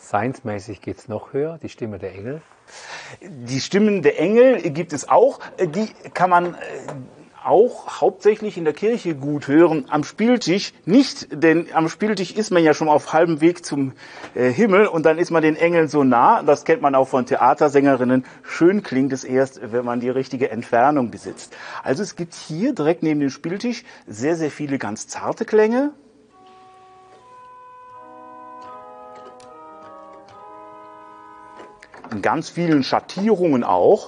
Science-mäßig geht es noch höher, die Stimme der Engel. Die Stimmen der Engel gibt es auch. Die kann man auch hauptsächlich in der Kirche gut hören, am Spieltisch nicht, denn am Spieltisch ist man ja schon auf halbem Weg zum Himmel und dann ist man den Engeln so nah, das kennt man auch von Theatersängerinnen, schön klingt es erst, wenn man die richtige Entfernung besitzt. Also es gibt hier direkt neben dem Spieltisch sehr, sehr viele ganz zarte Klänge. In ganz vielen Schattierungen auch.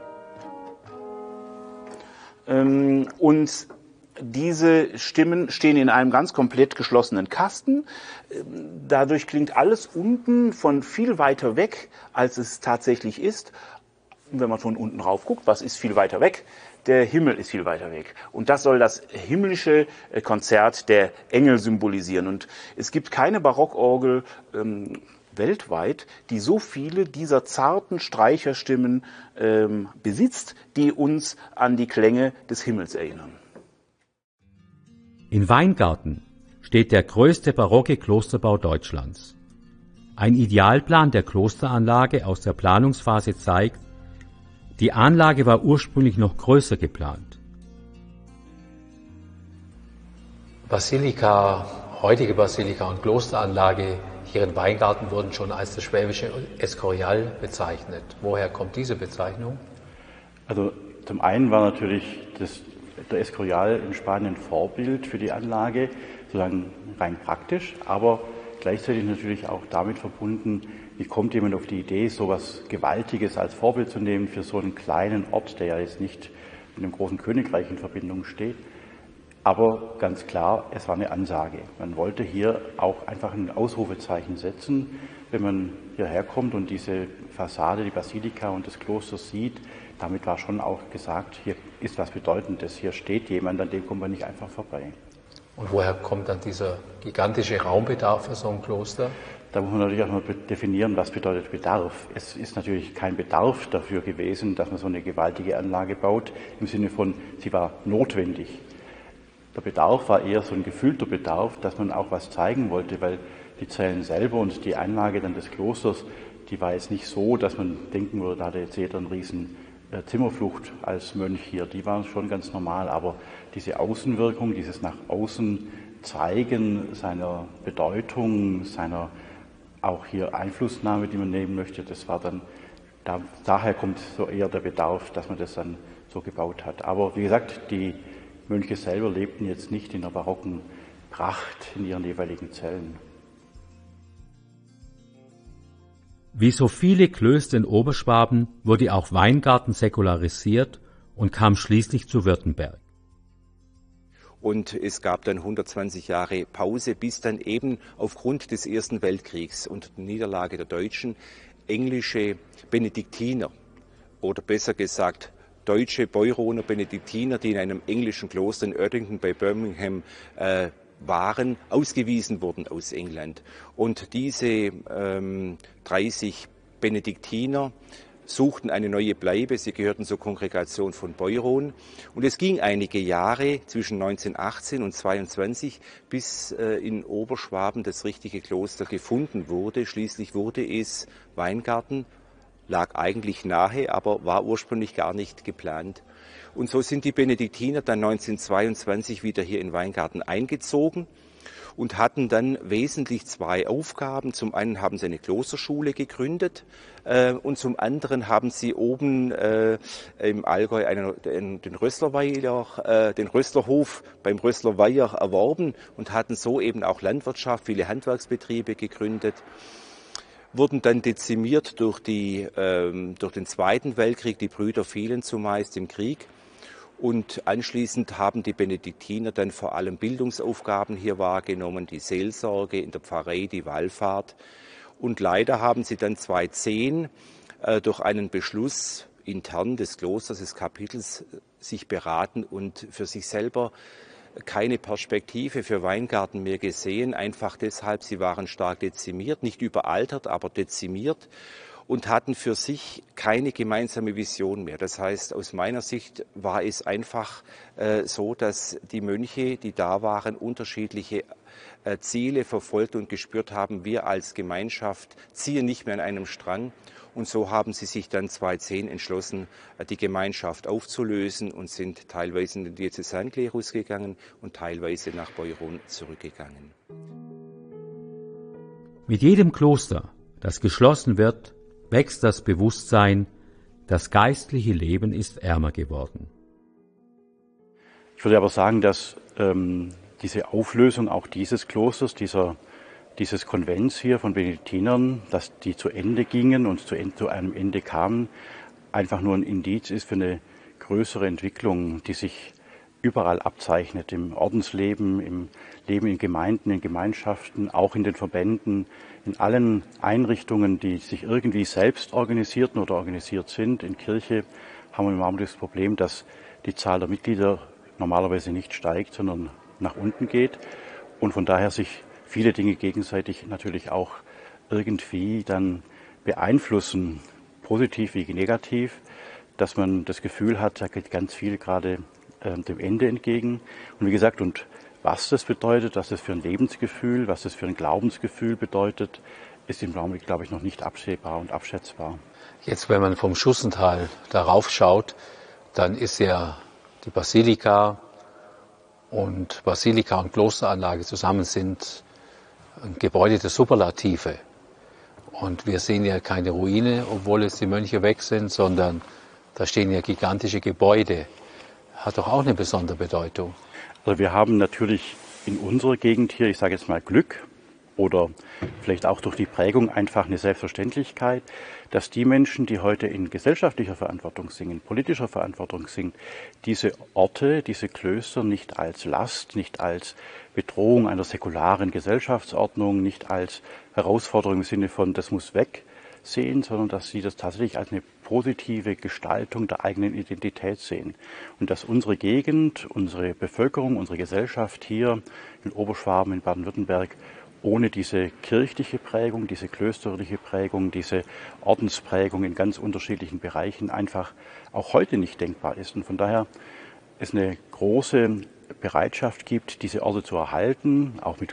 Und diese Stimmen stehen in einem ganz komplett geschlossenen Kasten. Dadurch klingt alles unten von viel weiter weg, als es tatsächlich ist. Und wenn man von unten rauf guckt, was ist viel weiter weg? Der Himmel ist viel weiter weg. Und das soll das himmlische Konzert der Engel symbolisieren. Und es gibt keine Barockorgel weltweit, die so viele dieser zarten Streicherstimmen besitzt, die uns an die Klänge des Himmels erinnern. In Weingarten steht der größte barocke Klosterbau Deutschlands. Ein Idealplan der Klosteranlage aus der Planungsphase zeigt, die Anlage war ursprünglich noch größer geplant. Basilika, heutige Basilika und Klosteranlage hier in Weingarten wurden schon als das schwäbische Escorial bezeichnet. Woher kommt diese Bezeichnung? Also zum einen war natürlich der Escorial in Spanien Vorbild für die Anlage, sozusagen rein praktisch, aber gleichzeitig natürlich auch damit verbunden, wie kommt jemand auf die Idee, so etwas Gewaltiges als Vorbild zu nehmen für so einen kleinen Ort, der ja jetzt nicht mit einem großen Königreich in Verbindung steht. Aber ganz klar, es war eine Ansage. Man wollte hier auch einfach ein Ausrufezeichen setzen, wenn man hierher kommt und diese Fassade, die Basilika und das Kloster sieht. Damit war schon auch gesagt, hier ist was Bedeutendes, hier steht jemand, an dem kommt man nicht einfach vorbei. Und woher kommt dann dieser gigantische Raumbedarf für so ein Kloster? Da muss man natürlich auch mal definieren, was bedeutet Bedarf. Es ist natürlich kein Bedarf dafür gewesen, dass man so eine gewaltige Anlage baut, im Sinne von, sie war notwendig. Der Bedarf war eher so ein gefühlter Bedarf, dass man auch was zeigen wollte, weil die Zellen selber und die Einlage dann des Klosters, die war jetzt nicht so, dass man denken würde, da hatte jetzt jeder eine riesen Zimmerflucht als Mönch hier. Die waren schon ganz normal, aber diese Außenwirkung, dieses nach außen Zeigen seiner Bedeutung, seiner auch hier Einflussnahme, die man nehmen möchte, das war dann, daher kommt so eher der Bedarf, dass man das dann so gebaut hat. Aber wie gesagt, die Mönche selber lebten jetzt nicht in der barocken Pracht in ihren jeweiligen Zellen. Wie so viele Klöster in Oberschwaben wurde auch Weingarten säkularisiert und kam schließlich zu Württemberg. Und es gab dann 120 Jahre Pause, bis dann eben aufgrund des Ersten Weltkriegs und der Niederlage der Deutschen englische Benediktiner oder besser gesagt deutsche Beuroner Benediktiner, die in einem englischen Kloster in Erdington bei Birmingham waren, ausgewiesen wurden aus England. Und diese 30 Benediktiner suchten eine neue Bleibe. Sie gehörten zur Kongregation von Beuron. Und es ging einige Jahre zwischen 1918 und 1922, bis in Oberschwaben das richtige Kloster gefunden wurde. Schließlich wurde es Weingarten, lag eigentlich nahe, aber war ursprünglich gar nicht geplant. Und so sind die Benediktiner dann 1922 wieder hier in Weingarten eingezogen und hatten dann wesentlich zwei Aufgaben. Zum einen haben sie eine Klosterschule gegründet und zum anderen haben sie oben im Allgäu den Rösslerhof beim Rösslerweiher erworben und hatten so eben auch Landwirtschaft, viele Handwerksbetriebe gegründet. Wurden dann dezimiert durch den Zweiten Weltkrieg. Die Brüder fielen zumeist im Krieg. Und anschließend haben die Benediktiner dann vor allem Bildungsaufgaben hier wahrgenommen, die Seelsorge in der Pfarrei, die Wallfahrt. Und leider haben sie dann 2010 durch einen Beschluss intern des Klosters, des Kapitels, sich beraten und für sich selber keine Perspektive für Weingarten mehr gesehen, einfach deshalb, sie waren stark dezimiert, nicht überaltert, aber dezimiert. und hatten für sich keine gemeinsame Vision mehr. Das heißt, aus meiner Sicht war es einfach so, dass die Mönche, die da waren, unterschiedliche Ziele verfolgt und gespürt haben, wir als Gemeinschaft ziehen nicht mehr an einem Strang. Und so haben sie sich dann 2010 entschlossen, die Gemeinschaft aufzulösen und sind teilweise in den Diözesanklerus gegangen und teilweise nach Beuron zurückgegangen. Mit jedem Kloster, das geschlossen wird, wächst das Bewusstsein, das geistliche Leben ist ärmer geworden. Ich würde aber sagen, dass diese Auflösung auch dieses Klosters, dieses Konvents hier von Benediktinern, dass die zu Ende gingen und zu einem Ende kamen, einfach nur ein Indiz ist für eine größere Entwicklung, die sich überall abzeichnet, im Ordensleben, im Leben in Gemeinden, in Gemeinschaften, auch in den Verbänden, in allen Einrichtungen, die sich irgendwie selbst organisierten oder organisiert sind. In Kirche haben wir im Augenblick das Problem, dass die Zahl der Mitglieder normalerweise nicht steigt, sondern nach unten geht und von daher sich viele Dinge gegenseitig natürlich auch irgendwie dann beeinflussen, positiv wie negativ, dass man das Gefühl hat, da geht ganz viel gerade dem Ende entgegen. Und wie gesagt, und was das bedeutet, was das für ein Lebensgefühl, was das für ein Glaubensgefühl bedeutet, ist im Augenblick, glaube ich, noch nicht absehbar und abschätzbar. Jetzt, wenn man vom Schussental darauf schaut, dann ist ja die Basilika und Klosteranlage zusammen sind ein Gebäude der Superlative. Und wir sehen ja keine Ruine, obwohl jetzt die Mönche weg sind, sondern da stehen ja gigantische Gebäude. Hat doch auch eine besondere Bedeutung. Also wir haben natürlich in unserer Gegend hier, ich sage jetzt mal Glück oder vielleicht auch durch die Prägung einfach eine Selbstverständlichkeit, dass die Menschen, die heute in gesellschaftlicher Verantwortung sind, in politischer Verantwortung sind, diese Orte, diese Klöster nicht als Last, nicht als Bedrohung einer säkularen Gesellschaftsordnung, nicht als Herausforderung im Sinne von, das muss weg sehen, sondern dass sie das tatsächlich als eine positive Gestaltung der eigenen Identität sehen. Und dass unsere Gegend, unsere Bevölkerung, unsere Gesellschaft hier in Oberschwaben, in Baden-Württemberg ohne diese kirchliche Prägung, diese klösterliche Prägung, diese Ordensprägung in ganz unterschiedlichen Bereichen einfach auch heute nicht denkbar ist. Und von daher es eine große Bereitschaft gibt, diese Orte zu erhalten, auch mit